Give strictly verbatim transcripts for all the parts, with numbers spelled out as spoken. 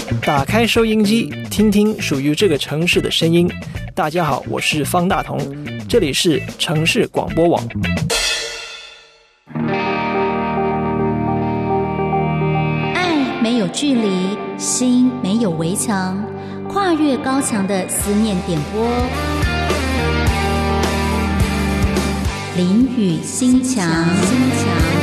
打开收音机，听听属于这个城市的声音。大家好，我是方大同，这里是城市广播网。 爱没有距离，心没有围墙，跨越高墙的思念点播。林语心墙，心墙。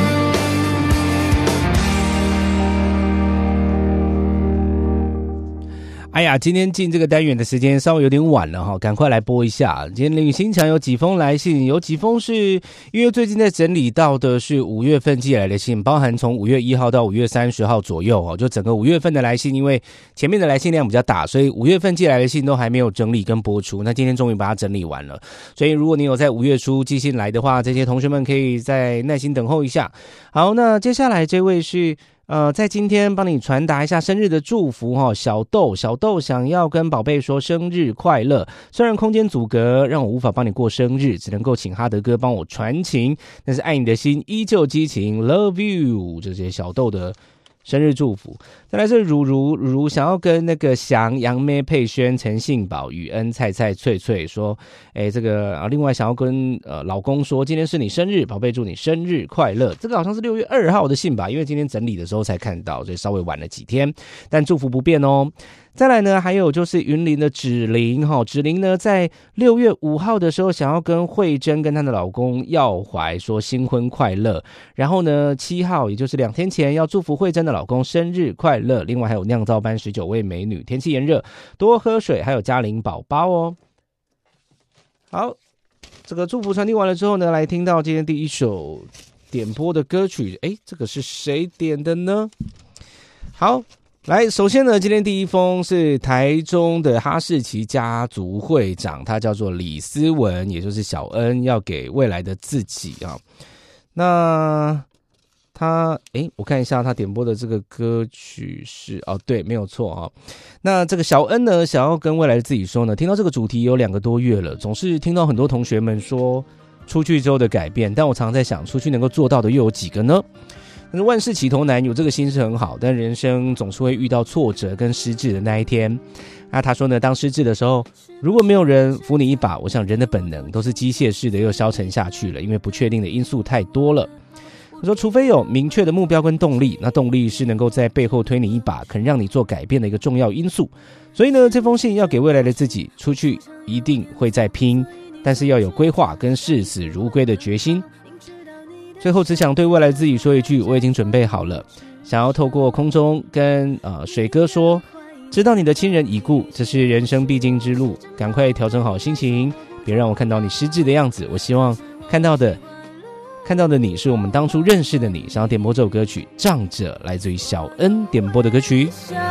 哎呀，今天进这个单元的时间稍微有点晚了哈，赶快来播一下。今天林语心墙有几封来信，有几封是因为最近在整理到的是五月份寄来的信，包含从五月一号到五月三十号左右哦，就整个五月份的来信，因为前面的来信量比较大，所以五月份寄来的信都还没有整理跟播出。那今天终于把它整理完了，所以如果你有在五月初寄信来的话，这些同学们可以再耐心等候一下。好，那接下来这位是。呃，在今天帮你传达一下生日的祝福哈，小豆，小豆想要跟宝贝说生日快乐。虽然空间阻隔让我无法帮你过生日，只能够请哈德哥帮我传情，但是爱你的心依旧激情 ，Love you， 这些小豆的生日祝福。再来是如如如如想要跟那个翔、杨妹、佩轩、陈信宝、雨恩、菜菜、翠翠说，哎，这个啊，另外想要跟呃老公说，今天是你生日，宝贝祝你生日快乐。这个好像是六月二号的信吧，因为今天整理的时候才看到，所以稍微晚了几天，但祝福不变哦。再来呢，还有就是云林的芷玲哈，芷玲呢在六月五号的时候想要跟慧珍跟她的老公耀怀说新婚快乐，然后呢七号也就是两天前要祝福慧珍的老公生日快乐，另外还有酿造班十九位美女，天气炎热多喝水，还有嘉玲宝宝哦。好，这个祝福传递完了之后呢，来听到今天第一首点播的歌曲，诶，这个是谁点的呢？好。来，首先呢，今天第一封是台中的哈士奇家族会长，他叫做李思文，也就是小恩，要给未来的自己啊。那他，诶，我看一下他点播的这个歌曲是，哦，对，没有错啊。那这个小恩呢，想要跟未来的自己说呢，听到这个主题有两个多月了，总是听到很多同学们说出去之后的改变，但我常常在想，出去能够做到的又有几个呢？但是万事起头难，有这个心是很好，但人生总是会遇到挫折跟失智的那一天。那他说呢，当失智的时候，如果没有人扶你一把，我想人的本能都是机械式的又消沉下去了，因为不确定的因素太多了。他说除非有明确的目标跟动力，那动力是能够在背后推你一把，肯让你做改变的一个重要因素。所以呢，这封信要给未来的自己，出去一定会再拼，但是要有规划跟视死如归的决心。最后只想对未来自己说一句，我已经准备好了，想要透过空中跟呃水哥说，知道你的亲人已故，这是人生必经之路，赶快调整好心情，别让我看到你失智的样子。我希望看到的看到的你是我们当初认识的你。想要点播这首歌曲《仗着》，来自于小恩点播的歌曲。